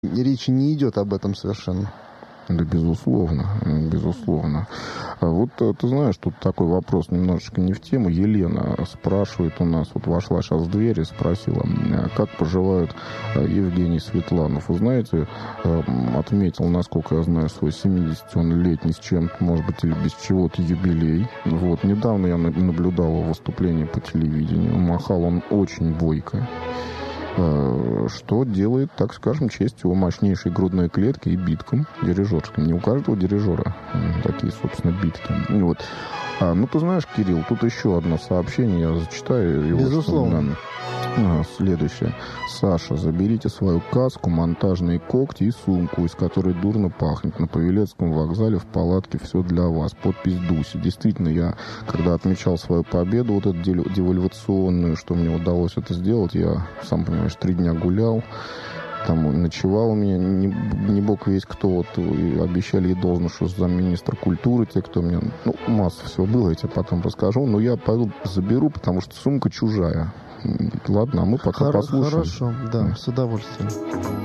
речи не идет об этом совершенно. Да, безусловно, безусловно. Вот ты знаешь, тут такой вопрос немножечко не в тему. Елена спрашивает у нас, вот вошла сейчас в дверь и спросила, как поживают Евгений Светланов. Вы знаете, отметил, насколько я знаю, свой 70-летний с чем-то, может быть, или без чего-то юбилей. Вот, недавно я наблюдал его выступление по телевидению. Махал он очень бойко, что делает, так скажем, честь его мощнейшей грудной клетки и биткам дирижерским. Не у каждого дирижера такие, собственно, битки. Вот. Ну, ты знаешь, Кирилл, тут еще одно сообщение, я зачитаю его. Безусловно. Следующее. Саша, заберите свою каску, монтажные когти и сумку, из которой дурно пахнет. На Павелецком вокзале в палатке все для вас. Подпись Дуси. Действительно, я, когда отмечал свою победу, вот эту девальвационную, что мне удалось это сделать, я, сам понимаешь, 3 дня гулял. Там ночевал у меня, не бог весь кто, вот, и обещали ей должность, что замминистра культуры, те, кто мне, ну, масса всего было, я тебе потом расскажу, но я пойду заберу, потому что сумка чужая. Ладно, а мы пока послушаем. Хорошо, да, с удовольствием.